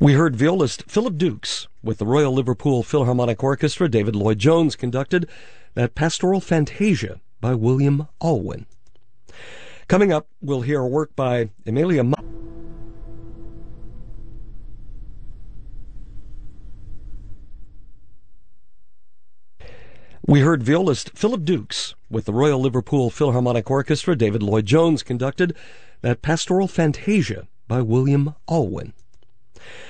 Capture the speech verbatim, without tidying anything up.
We heard violist Philip Dukes with the Royal Liverpool Philharmonic Orchestra. David Lloyd Jones conducted that Pastoral Fantasia by William Alwyn. Coming up, we'll hear a work by Emilia Ma- We heard violist Philip Dukes with the Royal Liverpool Philharmonic Orchestra. David Lloyd Jones conducted that Pastoral Fantasia by William Alwyn.